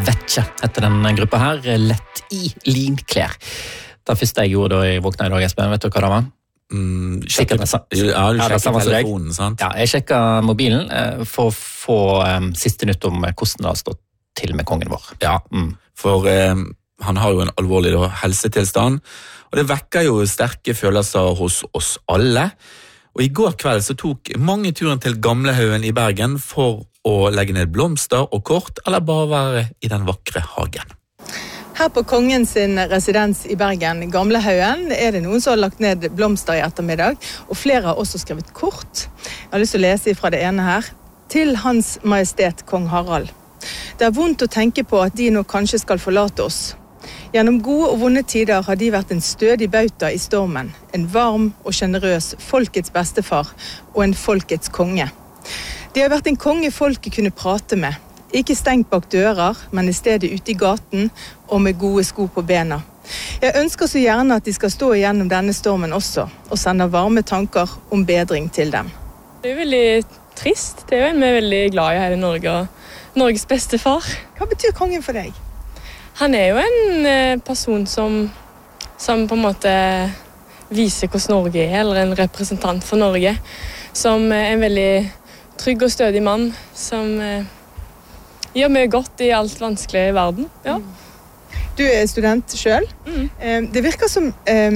Vetche heter den gruppa her, lett i linklær. Det første jeg gjorde da jeg våknet i dag, Espen, vet du hva det var? Sikkert, du sjekker telefonen, sant? Ja, jeg sjekket mobilen for å få siste nytt om hvordan det har stått til med kongen vår. Ja, for han har jo en alvorlig helsetilstand, og det vekker jo sterke følelser hos oss alle. Og i går kveld så tok mange turen til Gamlehaugen i Bergen for å legge ned blomster og kort, eller bare være i den vakre hagen. Her på kongens residens i Bergen, Gamlehaugen, er det noen som har lagt ned blomster i ettermiddag, og flere har også skrevet kort. Jeg har lyst til å lese fra det ene her. Til Hans Majestet Kong Harald. Det er vondt å tenke på at de nå kanskje skal forlate oss. Gjennom gode og vonde tider har de vært en stødig bauta i stormen, en varm og generøs folkets bestefar og en folkets konge. De har vært en konge folket kunne prate med, ikke stengt bak dører, men i stedet ute i gaten og med gode sko på bena. Jeg ønsker så gjerne at de skal stå igjennom denne stormen også, og sender varme tanker om bedring til dem. Det er veldig trist, det er jo en vi er veldig glad i her i Norge, og Norges bestefar. Hva betyr kongen for deg? Han er jo en person som på en måte viser hvordan Norge er, eller en representant for Norge, som er en veldig trygg og stødig mann, som gjør mye godt i alt vanskelig i verden. Ja. Du er student selv. Det virker som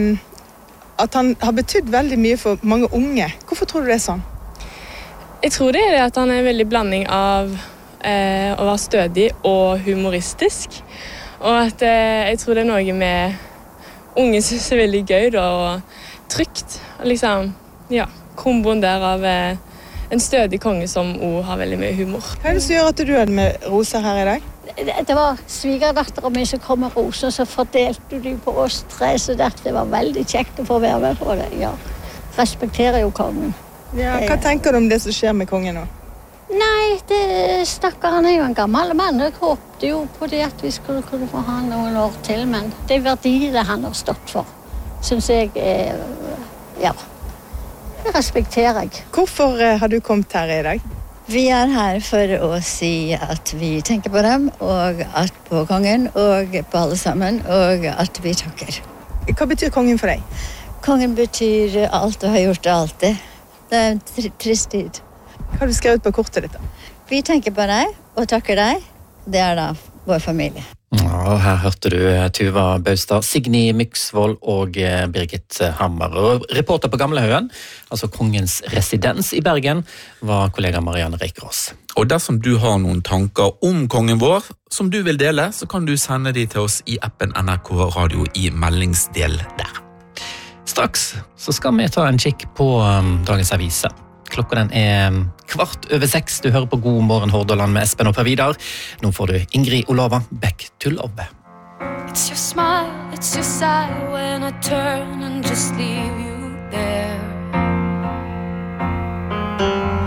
at han har betydd veldig mye for mange unge. Hvorfor tror du det er sånn? Jeg tror det er det at han er en veldig blanding av å være stødig og humoristisk. Og at jeg tror det er noe med unge synes er veldig gøy da, og trygt. Og liksom, ja, komboen der av en stødig konge som også har veldig mye humor. Hva er det som gjør at du hadde med roser her i dag? Det var svigerdatteren min som kom med roser, så fordelte de på oss tre, så det var veldig kjekt å få være med på det. Ja, respekterer jo kongen. Ja, hva tenker du om det som skjer med kongen nå? Nei, stakkar, han er jo en gammel mann. Jeg håpte jo på det at vi skulle kunne få han noen år til, men det er verdiene han har stått for, synes jeg, ja, det respekterer jeg. Hvorfor har du kommet her i dag? Vi er her for å si at vi tenker på dem, og at på kongen, og på alle sammen, og at vi takker. Hva betyr kongen for deg? Kongen betyr alt og har gjort alltid. Det er en trist tid. Hva har du skrevet på kortet ditt da? Vi tenker på deg, og takker deg. Det er da vår familie. Ja, her hørte du Tuva Baustad, Signy Myksvold og Birgit Hammer. Og reporter på Gamlehaugen, altså kongens residens i Bergen, var kollega Marianne Reikerås. Og dersom du har noen tanker om kongen vår, som du vil dele, så kan du sende de til oss i appen NRK Radio i meldingsdel der. Straks så skal vi ta en kikk på dagens aviser. Klokka den er 6:15. Du hører på God morgen Hordaland med Espen og Per Vidar. Nå får du Ingrid Olava, Back to Love. It's your smile, it's your sigh when I turn and just leave you there.